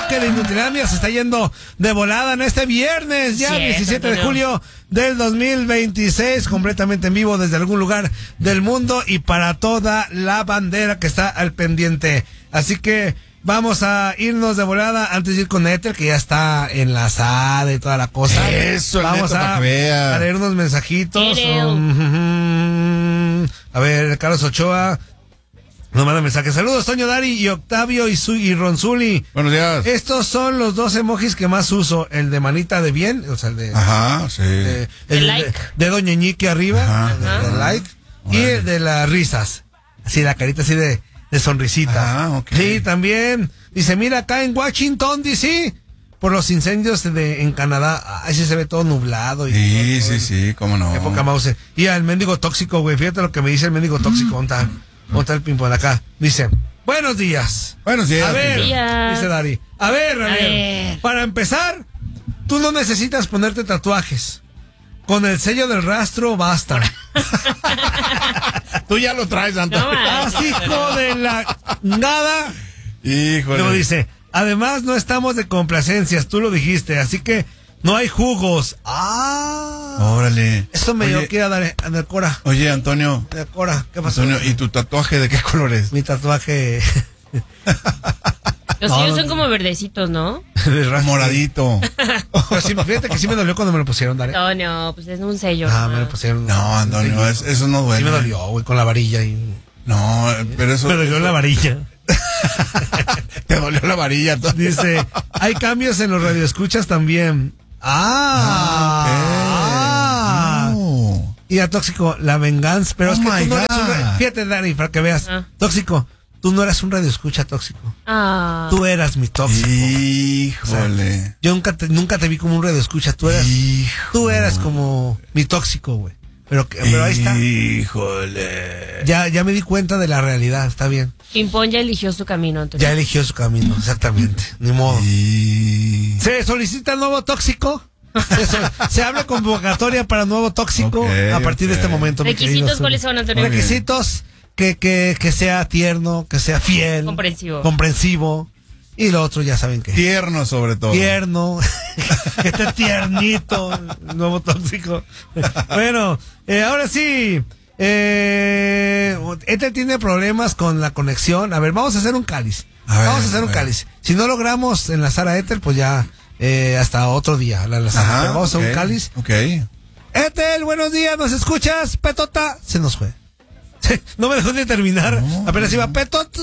que la Inutilandia se está yendo de volada en este viernes, ya 17 de julio del 2026, completamente en vivo desde algún lugar del mundo y para toda la bandera que está al pendiente. Así que vamos a irnos de volada antes de ir con Éter, que ya está enlazada y toda la cosa. Eso, vamos a leer unos mensajitos. A ver, Carlos Ochoa nos manda mensaje. Saludos, Toño, Dari y Octavio y Ronzuli. Buenos días. Estos son los dos emojis que más uso. El de manita de bien, o sea, el de... Ajá, sí. El like. de Doña Ñique arriba, Ajá. el like. Y el de las risas. Así, la carita así de sonrisita. Ah, ok. Sí, también. Dice, mira, acá en Washington, D.C., por los incendios en Canadá, ahí sí se ve todo nublado. Y sí, cómo no. Qué poca mouse. Y al mendigo tóxico, güey, fíjate lo que me dice el mendigo tóxico. ¿Dónde está el ping-pong acá? Dice, buenos días. Buenos días. A ver, días. dice Dari. A ver. Para empezar, tú no necesitas ponerte tatuajes. Con el sello del rastro basta. Tú ya lo traes, Antonio. Así hijo de la nada. Híjole. Luego dice, además no estamos de complacencias, tú lo dijiste, así que no hay jugos. Órale. Eso me dio que ir a dar Cora. Oye, Antonio. Cora, ¿qué pasó? Antonio, ¿y tu tatuaje de qué color es? Mi tatuaje. Los suyos son como verdecitos, ¿no? Moradito. Pero sí, fíjate que sí me dolió cuando me lo pusieron, Dare. No, pues es un sello. Me lo pusieron. No, Antonio, eso no duele. Sí me dolió, güey, con la varilla y... No, pero eso... Me dolió la varilla. Te dolió la varilla, Antonio. Dice, hay cambios en los radioescuchas también. Y a Tóxico, la venganza. Pero es que tú no eres fíjate, Dani, para que veas. Tóxico, tú no eras un radioescucha, Tóxico. Tú eras mi Tóxico. Híjole. O sea, yo nunca te vi como un radioescucha. Tú eras como mi Tóxico, güey. Pero ahí está. Híjole. Ya me di cuenta de la realidad, está bien. Pimpón ya eligió su camino, Antonio. Ya eligió su camino, exactamente. Ni modo. ¿Se solicita nuevo Tóxico? Se abre convocatoria para nuevo Tóxico a partir de este momento. ¿Requisitos cuáles son, Antonio? Requisitos que sea tierno, que sea fiel. Comprensivo. Y lo otro ya saben que. Tierno sobre todo. Tierno. Que esté tiernito. Nuevo Tóxico. Bueno, ahora sí. Este tiene problemas con la conexión. A ver, vamos a hacer un cáliz. Cáliz. Si no logramos enlazar a Ethel, pues ya hasta otro día la enlazamos. Pero vamos a un cáliz. Ok. Ethel, buenos días, ¿nos escuchas? Petota, se nos fue. No me dejó de terminar. Apenas iba Petota.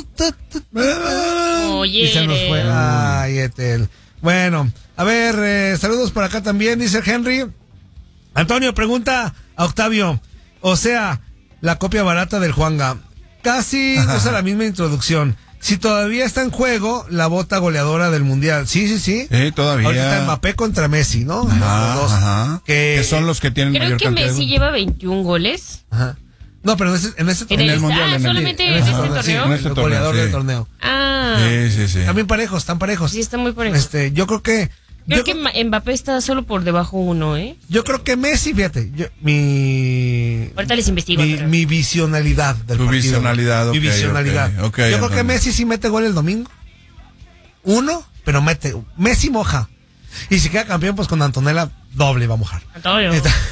Oye. Y se nos fue. Ay, Ethel. Bueno, a ver, saludos por acá también, dice Henry. Antonio pregunta a Octavio. O sea, la copia barata del Juanga. Casi usa la misma introducción. Si todavía está en juego la bota goleadora del Mundial. Sí. Sí, todavía. Ahorita está Mbappé contra Messi, ¿no? Ajá. Que son los que tienen creo mayor que cantidad. Messi lleva 21 goles. Ajá. No, pero en ese en el Mundial. Solamente en este torneo. Sí, en este goleador del torneo. Sí. También están parejos. Sí, están muy parejos. Yo creo que... Creo que Mbappé está solo por debajo uno, ¿eh? Yo creo que Messi, fíjate, ahorita les investigo. Mi visionalidad del partido. Visionalidad, mi visionalidad. Okay, yo creo que Messi sí mete gol el domingo. Pero Messi moja. Y si queda campeón, pues con Antonella doble va a mojar. Antonio.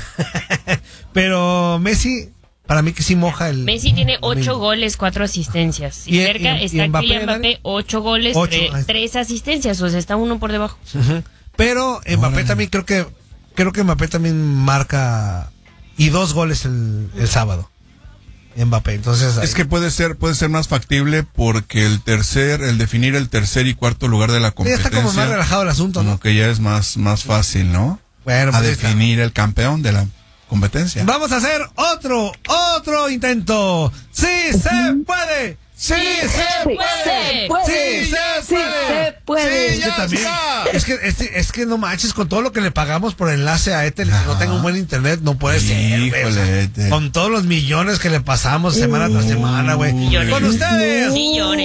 Pero Messi, para mí que sí moja el... Messi tiene 8 goles, 4 asistencias. Y cerca está Kylian Mbappé, 8 goles, 3 asistencias. O sea, está uno por debajo. Pero Mbappé también creo que Mbappé también marca y 2 goles el sábado. Mbappé, entonces es que puede ser más factible porque el definir el tercer y cuarto lugar de la competencia. Ya está como más relajado el asunto, como ¿no? que ya es más fácil, ¿no? Bueno, a definir el campeón de la competencia. Vamos a hacer otro intento. ¡Sí se puede! ¡Sí se puede! ¡Sí se puede! Sí, también. Es que no manches, con todo lo que le pagamos por enlace a Ethel, que no tenga un buen internet, no puede ser. Híjole, con todos los millones que le pasamos semana tras semana, güey. Con ustedes. Millones.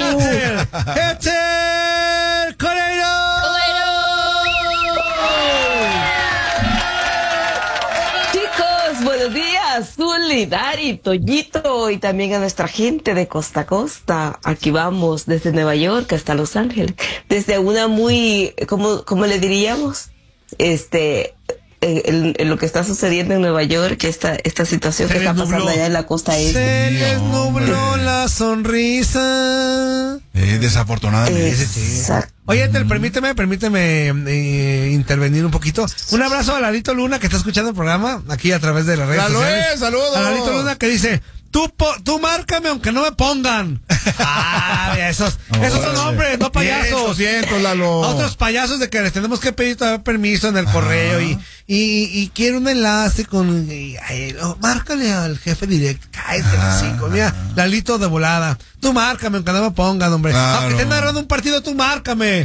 ¡Ethel Coreiro! Chicos, buenos días. Zuli, Dari, Toñito y también a nuestra gente de costa a costa. Aquí vamos desde Nueva York hasta Los Ángeles. Desde una muy, ¿cómo le diríamos? Lo que está sucediendo en Nueva York, esta situación que está pasando allá en la costa este. Se les nubló la sonrisa. Desafortunadamente. Exacto. Oye, permíteme intervenir un poquito. Un abrazo a Lalito Luna que está escuchando el programa aquí a través de las redes sociales. ¡Saludos! A Lalito Luna que dice, tú márcame aunque no me pongan. Esos son hombres, no payasos. Siento, Lalo. A otros payasos de que les tenemos que pedir todavía permiso en el correo y quiero un enlace con... márcale al jefe directo. Cállate, mira, Lalito de volada. Tú márcame aunque no me pongan, hombre. Claro. Aunque estés narrando un partido, tú márcame.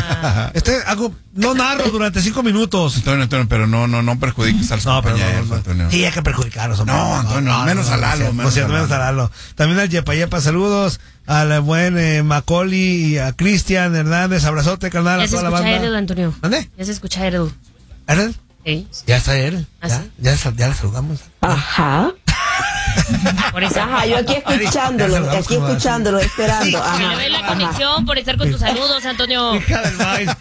No narro durante 5 minutos. Antonio, pero no perjudiques al compañero, Antonio. Sí, hay que perjudicarlos, hombre. No, Antonio, menos a Lalo. Menos a Lalo. También al Yepa, saludos al buen Macaulay y a Cristian Hernández, abrazote, carnal, a toda la banda. Ya se escucha Heredo, Antonio. ¿Dónde? Ya se escucha Heredo. ¿Heredo? Sí. Ya está Heredo. Ya la saludamos. Ajá. Por eso. Ajá, yo aquí escuchándolo, esperando. Se le ve la conexión por estar con tus saludos, Antonio. Hija del maíz.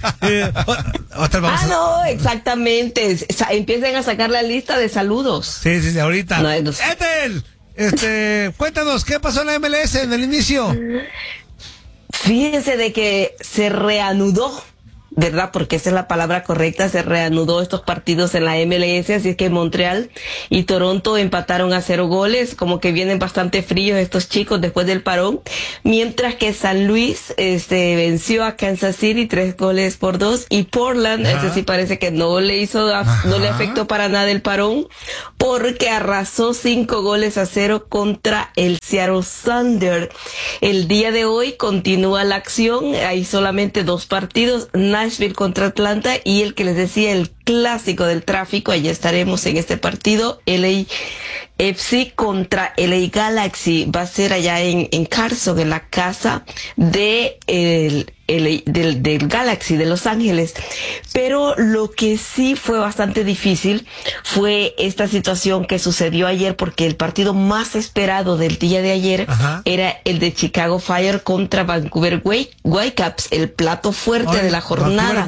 No, exactamente. Empiecen a sacar la lista de saludos. Sí, ahorita. No, Ethel, cuéntanos, ¿qué pasó en la MLS en el inicio? Fíjense de que se reanudó, ¿verdad? Porque esa es la palabra correcta, se reanudó estos partidos en la MLS, así es que Montreal y Toronto empataron a 0 goles, como que vienen bastante fríos estos chicos después del parón, mientras que San Luis venció a Kansas City 3-2, y Portland, ese sí parece que no le afectó para nada el parón, porque arrasó 5-0 contra el Seattle Thunder. El día de hoy continúa la acción, hay solamente 2 partidos, Nashville contra Atlanta y el que les decía, el clásico del tráfico. Allá estaremos en este partido. LAFC contra LA Galaxy va a ser allá en Carson, en la casa del Galaxy de Los Ángeles. Pero lo que sí fue bastante difícil fue esta situación que sucedió ayer, porque el partido más esperado del día de ayer era el de Chicago Fire contra Vancouver Whitecaps, el plato fuerte de la jornada.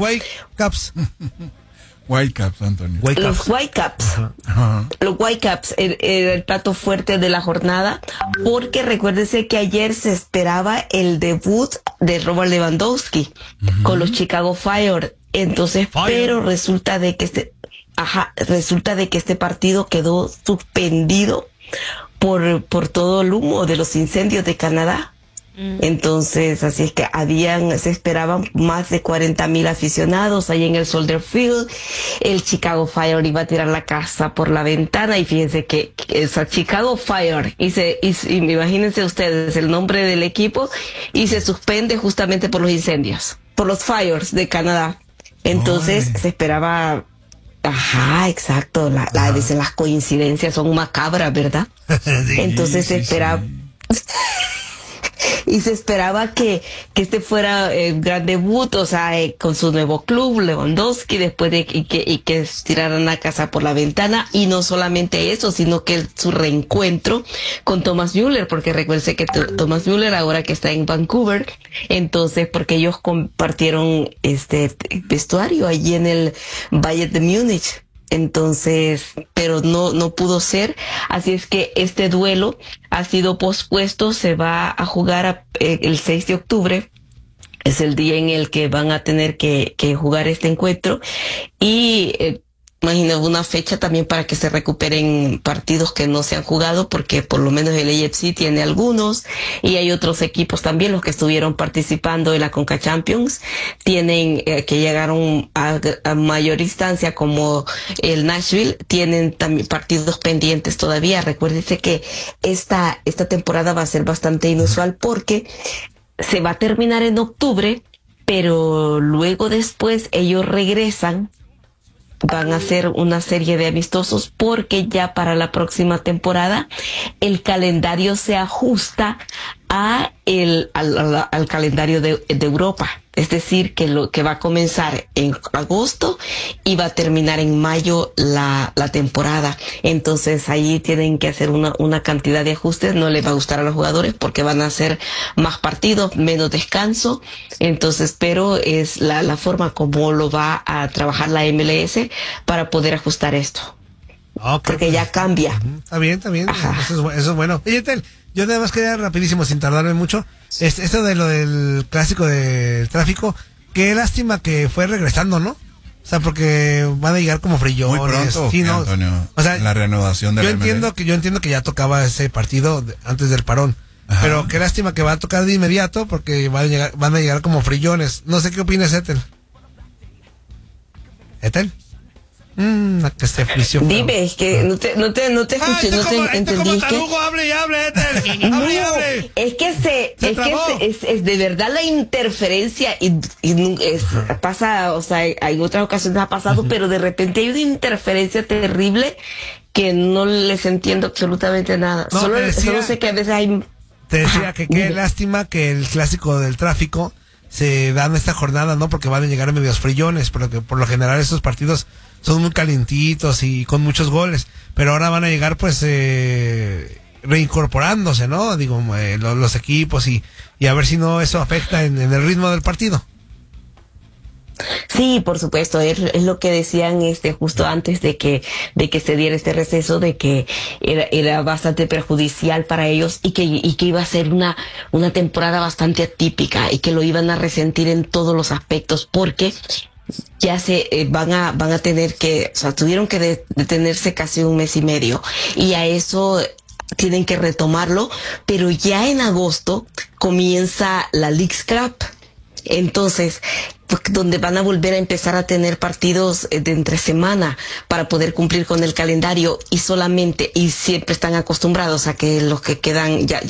Whitecaps, Antonio. Los Whitecaps. Los Whitecaps, el plato fuerte de la jornada, porque recuérdense que ayer se esperaba el debut de Robert Lewandowski con los Chicago Fire. Entonces, pero resulta de que este partido quedó suspendido por todo el humo de los incendios de Canadá. Entonces, así es que se esperaban más de 40,000 aficionados ahí en el Soldier Field. El Chicago Fire iba a tirar la casa por la ventana, y fíjense que es Chicago Fire, y imagínense ustedes el nombre del equipo, y se suspende justamente por los incendios, por los fires de Canadá. Entonces se esperaba. Exacto, dicen, las coincidencias son macabras, ¿verdad? Entonces se esperaba. Y se esperaba que este fuera el gran debut, o sea, con su nuevo club, Lewandowski, después de que tiraran la casa por la ventana. Y no solamente eso, sino que su reencuentro con Thomas Müller, porque recuérdense que Thomas Müller, ahora que está en Vancouver, entonces, porque ellos compartieron vestuario allí en el Bayern de Múnich. Entonces, pero no pudo ser, así es que este duelo ha sido pospuesto, se va a jugar el 6 de octubre, es el día en el que van a tener que jugar este encuentro, y imagino una fecha también para que se recuperen partidos que no se han jugado, porque por lo menos el AFC tiene algunos, y hay otros equipos también, los que estuvieron participando en la Conca Champions, tienen que llegaron a mayor instancia, como el Nashville, tienen también partidos pendientes todavía. Recuérdense que esta temporada va a ser bastante inusual, porque se va a terminar en octubre, pero luego después ellos regresan. Van a hacer una serie de amistosos, porque ya para la próxima temporada el calendario se ajusta al calendario de Europa. Es decir, que lo que va a comenzar en agosto y va a terminar en mayo la temporada. Entonces ahí tienen que hacer una cantidad de ajustes. No les va a gustar a los jugadores porque van a hacer más partidos, menos descanso. Entonces, pero es la forma como lo va a trabajar la MLS para poder ajustar esto. Okay, porque ya cambia. Está bien. Eso es bueno. Oye, Tel, yo nada más quería rapidísimo, sin tardarme mucho, esto de lo del clásico del tráfico, qué lástima que fue regresando, ¿no? O sea, porque van a llegar como frillones. Muy pronto, sí, ¿no? Antonio, o sea, la reanudación de yo entiendo que ya tocaba ese partido antes del parón. Ajá. Pero qué lástima que va a tocar de inmediato porque van a llegar como frillones. No sé qué opinas, Ethel. ¿Ethel? Que se frició. Dime, es que no te escuché, no te entendí. Hable y hable, Ethel. Hable. Es que es de verdad la interferencia y pasa, o sea, hay otras ocasiones ha pasado, pero de repente hay una interferencia terrible que no les entiendo absolutamente nada. No, solo sé que a veces hay... Te decía que qué lástima que el clásico del tráfico se da en esta jornada, ¿no? Porque van a llegar medios frillones, porque por lo general estos partidos son muy calientitos y con muchos goles, pero ahora van a llegar pues reincorporándose, ¿no? Digo, los equipos y a ver si no eso afecta en el ritmo del partido. Sí, por supuesto, es lo que decían justo antes de que se diera este receso, de que era bastante perjudicial para ellos y que iba a ser una temporada bastante atípica y que lo iban a resentir en todos los aspectos porque ya van a tener que, o sea, tuvieron que detenerse casi un mes y medio y a eso tienen que retomarlo, pero ya en agosto comienza la Leagues Cup. Entonces, donde van a volver a empezar a tener partidos de entre semana para poder cumplir con el calendario y siempre están acostumbrados a que los que quedan ya